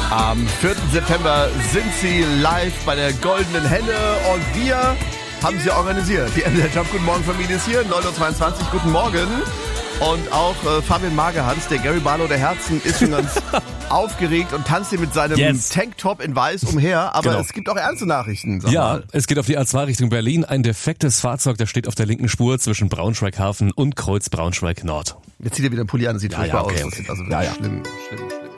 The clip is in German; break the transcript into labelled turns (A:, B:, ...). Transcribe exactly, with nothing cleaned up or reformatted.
A: Am vierten September sind sie live bei der Goldenen Henne und wir haben sie organisiert. Die M D R Jump Guten Morgen Familie ist hier, neun Uhr zweiundzwanzig, guten Morgen. Und auch äh, Fabian Magerhans, der Gary Barlow der Herzen, ist schon ganz aufgeregt und tanzt hier mit seinem yes. Tanktop in weiß umher. Aber genau. Es gibt auch ernste Nachrichten. Sag
B: ja,
A: mal.
B: Es geht auf die A zwei Richtung Berlin. Ein defektes Fahrzeug, das steht auf der linken Spur zwischen Braunschweig Hafen und Kreuz Braunschweig Nord.
A: Jetzt zieht er wieder einen Pulli an, das sieht
B: ja,
A: furchtbar
B: ja, okay,
A: aus.
B: okay.
A: Das sieht also
B: ja, ja.
A: schlimm, schlimm.